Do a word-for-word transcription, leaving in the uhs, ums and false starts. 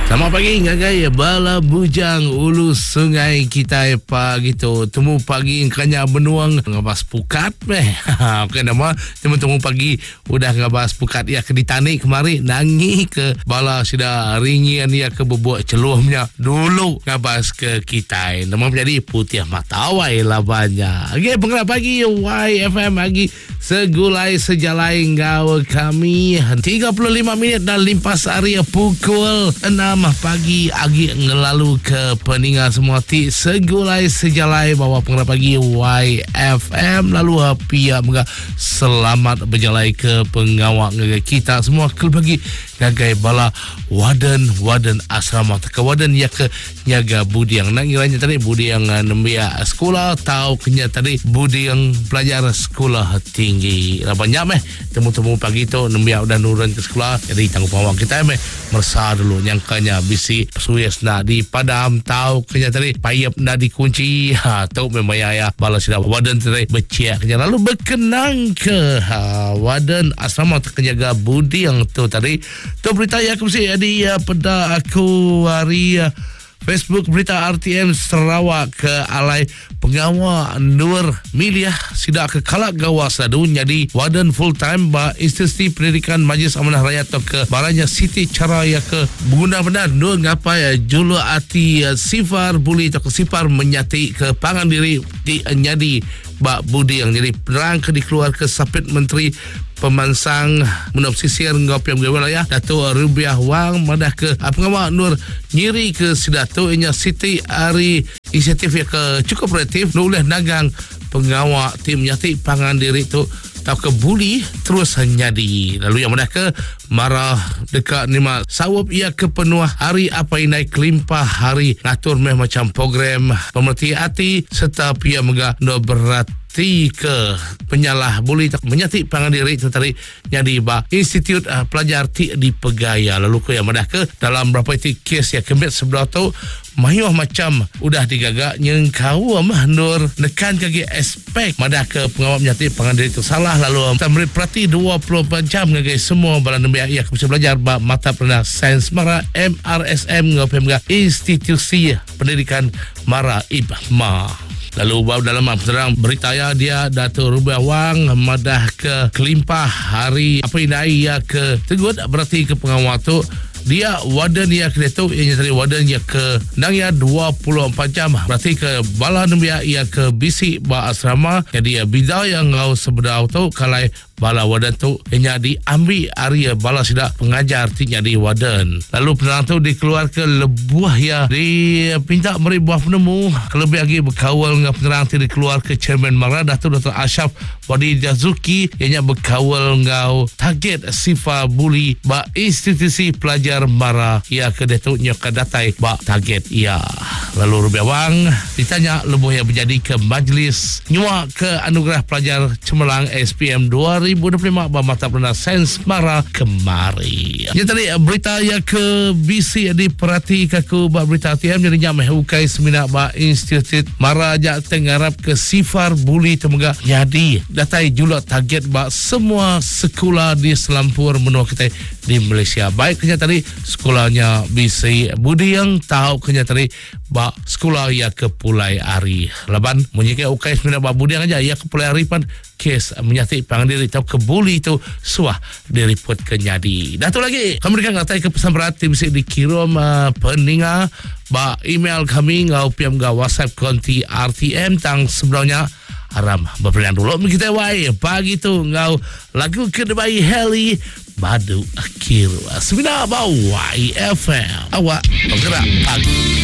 Selamat pagi ngagai bala bujang ulu sungai kita pagi tu temu pagi kanya benuang ngabas pukat meh. Okey nama temu-temu pagi udah ngabas pukat ya ke ditani kemari nangi ke bala sida ringian ya ke bebuk celuhnya dulu ngabas ke kita. Nama menjadi putih matawai labanya. Okey pengerak pagi Y F M lagi segulai sejalai ngau kami tiga puluh lima minit dan limpas hari pukul enam pagi agi ngelalu ke peningat semua ti segulai sejalai bawa pengerak pagi Y F M lalu pia menga selamat berjalai ke pengawak kita semua ke bagi ngagai bala waden waden asrama ke waden ya ke nyaga budi yang nak ngiranya tadi budi yang nembia sekolah tahu kenya tadi budi yang pelajar sekolah tinggi lah banyak meh temu-temu pagi tu nembia udah nurun ke sekolah jadi tanggung pawang kita meh mersa dulu nyangkanya bisi suyes nak di padam tahu kenya tadi payap nak dikunci ha tahu memang ya bala sida waden tadi becek kenya lalu berkenang ke ha, waden asrama kenyaga budi yang tu tadi tu berita yang aku mesti ada pada aku hari Facebook berita R T M Sarawak ke alai pengawal Nur Miliah sidak ke kalak gawas ladu jadi waden full time ba institusi pendidikan Majlis Amanah Rakyat atau ke balanya Siti cara ya ke guna benar Nur ngapa ya julu ati sifar buli atau ke sifar menyati ke pangan diri di nyadi ba budi yang jadi perang ke dikeluar ke sapit menteri pemansang menop sisir ngopi yang wilayah Dato' Rubiah Wang madah ke pengawal Nur nyiri ke sidato inya Siti Ari inisiatif ya ke cukup kreatif nulis nagang pengawal tim nyati pangan diri tu tau ke buli terus nyadi lalu yang madah ke marah dekat nima sawap ia ke penuh hari apa inai kelimpah hari ngatur meh macam program pemerhati hati serta pia mega no berat ti ke penyalah boleh tak menyati pangan diri itu tadi jadi ba institut uh, pelajar ti di Pegaya lalu ke yang madah ke dalam berapa ti kes ya kembet sebelah tu mayuh macam udah digagak nyengkau mah Nur nekan kaki aspek madah ke pengawal menyati pangan diri itu salah lalu kita beri perhati dua puluh empat jam ngagai semua balan nembia ia bisa belajar ba mata pelajaran sains mara M R S M ngopem ga institusi pendidikan mara ibma. Lalu bawa dalam terang berita ya dia Dato' Rubiah Wang madah ke kelimpah hari apa ini ya ke tegut berarti ke pengawal tu dia waden ya ke tu yang tadi waden ya ke nang ya dua puluh empat jam berarti ke bala nembia ya ke bisi ba asrama jadi ya bidau yang ngau sebedau tu kalai bala waden tu nya diambil area bala sida pengajar tinya di waden lalu penerang tu dikeluar ke lebuah ya di pinta meri buah penemu lebih lagi berkawal dengan penerang tu dikeluar ke chairman Mara Datuk Doktor Ashraf Wadi Jazuki yang berkawal ngau target sifa buli ba institusi pelajar Mara ia ke datuknya ke datai ba target ia lalu Rubiah Wang ditanya lebuh yang menjadi ke majlis nyua ke anugerah pelajar cemerlang S P M dua ribu dua puluh lima ba mata pelajaran sains Mara kemari. Yang tadi berita ya ke B C diperhati kaku ba berita T M jadi nyameh ukai semina ba institut Mara ja tengarap ke sifar buli temuga jadi datai julak target ba semua sekolah di Selampur menua kita di Malaysia baik kenya tadi sekolahnya B C Budi yang tahu kenya tadi ba sekolah ya ke Pulai Ari laban munyikai ukai semina ba Budi yang aja ya ke Pulai Ari pan kes menyati pangan diri atau kebuli itu suah diripot kenyadi. Datu lagi kami berikan ngatai ke pesan berhati bisa dikirim uh, peninga ba email kami ngau piam ga WhatsApp konti R T M tang sebelumnya haram berpilihan dulu kita wai pagi tu ngau lagu kedebai Heli Badu Akhir Semina ba Y F M awak bergerak pagi.